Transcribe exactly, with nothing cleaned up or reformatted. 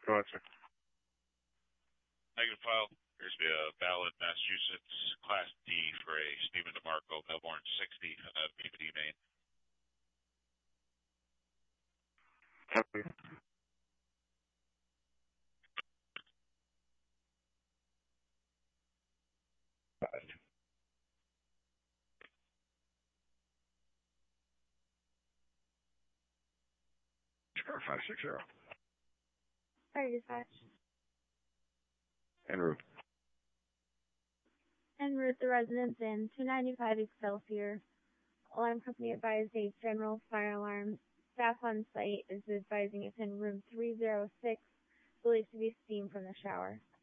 Go ahead, sir. Negative file. There's be a valid Massachusetts Class D for a Stephen DeMarco, Melbourne sixty, uh, B B D Maine. Copy. Five. Sure, five six zero. Fire dispatch. En route. En route, the residence in two ninety-five Excelsior. Alarm company advised a general fire alarm. Staff on site is advising it's in room three oh six, believed to be steam from the shower.